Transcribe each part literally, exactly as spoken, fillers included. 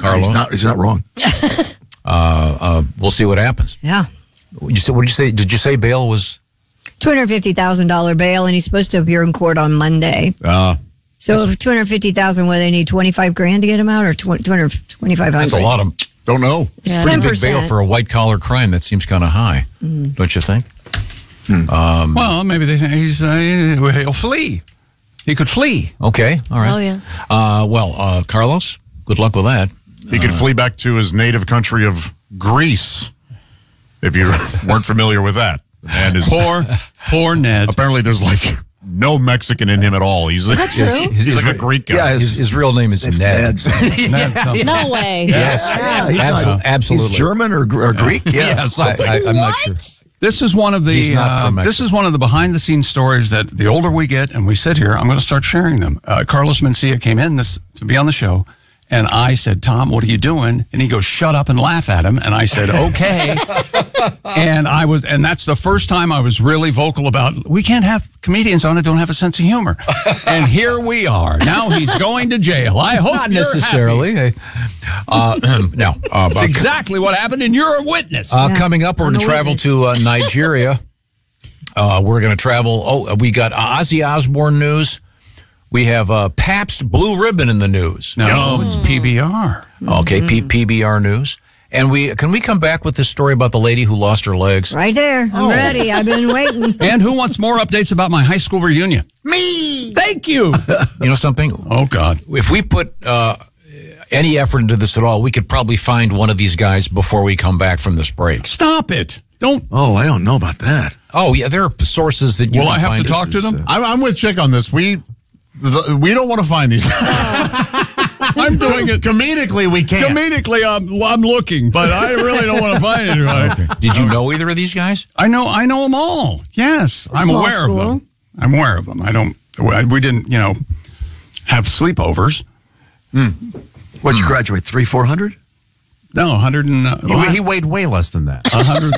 Carlos. He's not, he's not wrong. uh, uh, we'll see what happens. Yeah. You said, what did you say? Did you say bail was two hundred fifty thousand dollars bail, and he's supposed to appear in court on Monday. Uh, so if two hundred fifty thousand dollars, what, they need twenty-five grand to get him out, or two hundred twenty-five hundred? That's a lot of. Don't know. Yeah. Pretty big ten percent. bail for a white collar crime. That seems kind of high, mm. don't you think? Hmm. Um, well, maybe they think he's uh, he'll flee. He could flee. Okay, all right. Oh yeah. Uh, well, uh, Carlos, good luck with that. He could uh, flee back to his native country of Greece. If you weren't familiar with that, the man is poor, poor Ned. Apparently, there's like no Mexican in him at all. He's like, he's, he's like a Greek guy. Yeah, his, his real name is Ned. Ned no way. Yes, yeah, he's Absol- not, absolutely. He's German or, or Greek. Yeah, yeah I, I, I'm not sure. This is one of the uh, this is one of the behind the scenes stories that the older we get and we sit here, I'm going to start sharing them. Uh, Carlos Mencia came in this to be on the show, and I said, "Tom, what are you doing?" And he goes, "Shut up and laugh at him." And I said, "Okay." and I was, and that's the first time I was really vocal about we can't have comedians on that don't have a sense of humor. And here we are. Now he's going to jail. I hope not you're necessarily. happy. Uh, no, uh, it's exactly what happened, and you're a witness. Uh, yeah, coming up, we're going to travel witness. to uh, Nigeria. uh, we're going to travel. Oh, we got Ozzy Osbourne news. We have uh, Pabst Blue Ribbon in the news. No, Yum. It's P B R. Okay, mm-hmm. P- PBR news. And we can we come back with this story about the lady who lost her legs? Right there. I'm oh. ready. I've been waiting. And who wants more updates about my high school reunion? Me. Thank you. You know something? Oh, God. If we put uh, any effort into this at all, we could probably find one of these guys before we come back from this break. Stop it. Don't. Oh, I don't know about that. Oh, yeah, there are sources that you Will can I have find to talk us. to them? Uh, I'm, I'm with Chick on this. We the, we don't want to find these. I'm doing it. Comedically, we can't. Comedically, I'm, I'm looking, but I really don't want to find anybody. Okay. Did you know either of these guys? I know I know them all. Yes. I'm Small aware school. of them. I'm aware of them. I don't, we didn't, you know, have sleepovers. Hmm. What'd you graduate, three, four hundred? No, one hundred and... Uh, he, he weighed way less than that. one hundred.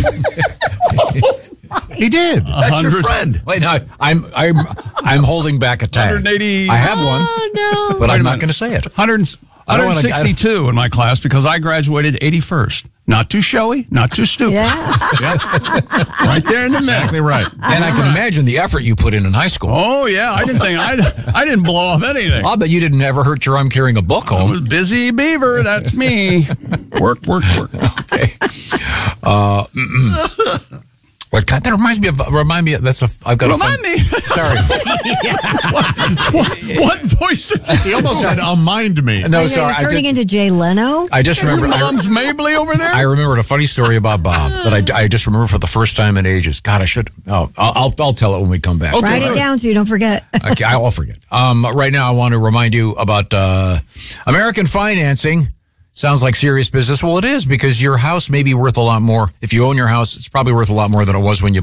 He did. That's your friend. Wait, no, I'm I'm I'm holding back a tag. one hundred eighty. I have one, Oh, no. but Wait I'm a not minute. going to say it. one hundred, I don't one wanna- sixty-two in my class because I graduated eighty-first. Not too showy, not too stupid. Yeah. Right there in the middle. Exactly right. And I can imagine the effort you put in in high school. Oh, yeah. I didn't think, I, I didn't blow off anything. I'll bet you didn't ever hurt your arm carrying a book I home. was busy beaver. That's me. Work, work, work. Okay. Uh, what kind? That reminds me of. Remind me. Of, that's a. I've got. Remind a fun, me. Sorry. what, what, what voice? He almost said, "Uh, mind me." No, Are you sorry. I turning just, into Jay Leno? I just remember. I, Mom's Mabley over there? I remembered a funny story about Bob that I, I just remember for the first time in ages. God, I should. Oh, I'll I'll, I'll tell it when we come back. Okay. Write it down so you don't forget. Okay, I'll forget. Um, right now, I want to remind you about uh, American financing. Sounds like serious business. Well, it is, because your house may be worth a lot more. If you own your house, it's probably worth a lot more than it was when you